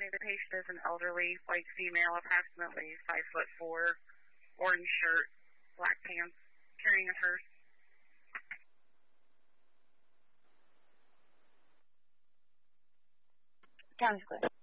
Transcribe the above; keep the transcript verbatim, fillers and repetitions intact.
The patient is an elderly white female, approximately five foot four, orange shirt, black pants, carrying a purse. County Square.